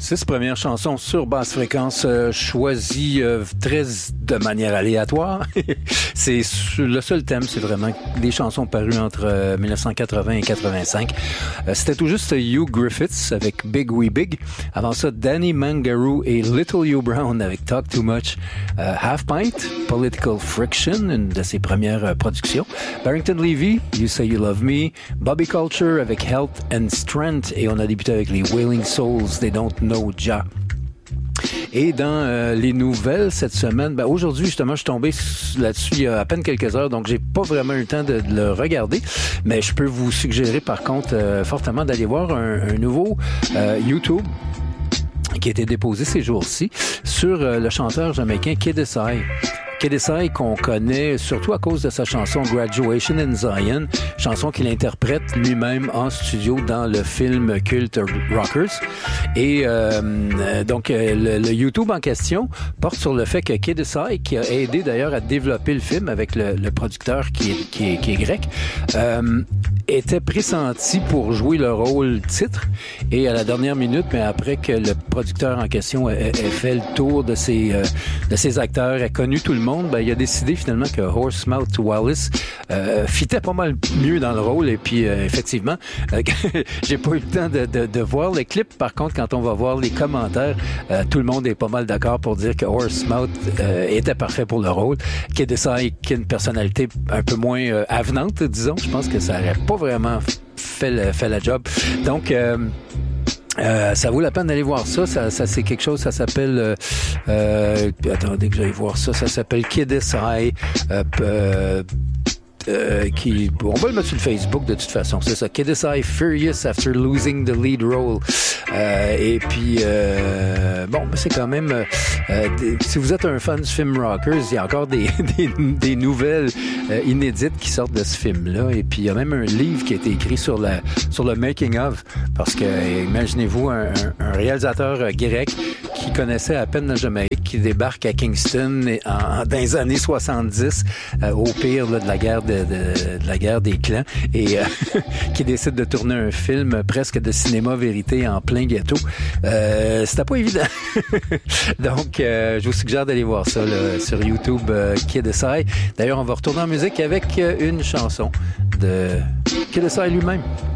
6 premières chansons sur basse fréquence choisies de manière aléatoire. C'est le seul thème, c'est vraiment des chansons parues entre 1980 et 85. C'était tout juste Hugh Griffiths avec Big Wee Big. Avant ça, Danny Mangaroo et Little Hugh Brown avec Talk Too Much. Half Pint, Political Friction, une de ses premières productions. Barrington Levy, You Say You Love Me. Bobby Culture avec Health and Strength. Et on a débuté avec les Wailing Souls, They Don't Know Jah. Et dans les nouvelles cette semaine, aujourd'hui justement, je suis tombé là-dessus il y a à peine quelques heures, donc j'ai pas vraiment eu le temps de le regarder, mais je peux vous suggérer par contre fortement d'aller voir un nouveau YouTube qui a été déposé ces jours-ci sur le chanteur jamaïcain Kidesai. Kidesai qu'on connaît surtout à cause de sa chanson Graduation in Zion, chanson qu'il interprète lui-même en studio dans le film culte Rockers. Et donc le YouTube en question porte sur le fait que Kidesai, qui a aidé d'ailleurs à développer le film avec le producteur qui est grec, était pressenti pour jouer le rôle titre. Et à la dernière minute, mais après que le producteur en question ait fait le tour de ses acteurs, a connu tout le monde, il a décidé finalement que Horsemouth Wallace fitait pas mal mieux dans le rôle. Et puis effectivement, j'ai pas eu le temps de voir le clip. Par contre, quand on va voir les commentaires, tout le monde est pas mal d'accord pour dire que Horsemouth était parfait pour le rôle. Kidesai, qui a une personnalité un peu moins avenante, disons, je pense que ça aurait pas vraiment fait la job. Donc ça vaut la peine d'aller voir ça. Ça c'est quelque chose, ça s'appelle attendez que j'aille voir ça. Ça s'appelle Kidesai. On va le mettre sur le Facebook de toute façon, c'est ça. Kidesai Furious After Losing the Lead Role. Et puis c'est quand même si vous êtes un fan du film Rockers, il y a encore des nouvelles inédites qui sortent de ce film-là. Et puis il y a même un livre qui a été écrit sur le making of, parce que imaginez-vous un réalisateur grec qui connaissait à peine la Jamaïque, qui débarque à Kingston dans les années 70, au pire là, de la guerre des clans, et qui décide de tourner un film presque de cinéma vérité en plein ghetto. C'était pas évident. Donc, je vous suggère d'aller voir ça là, sur YouTube, Kidesai. D'ailleurs, on va retourner en musique avec une chanson de Kidesai lui-même.